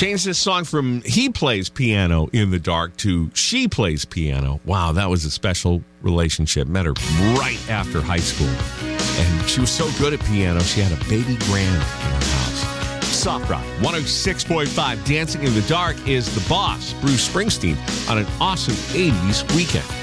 Changed this song from he plays piano in the dark to she plays piano. Wow, that was a special relationship. Met her right after high school. And she was so good at piano, she had a baby grand in her house. Soft Rock 106.5 Dancing in the Dark is The Boss, Bruce Springsteen, on an awesome 80s weekend.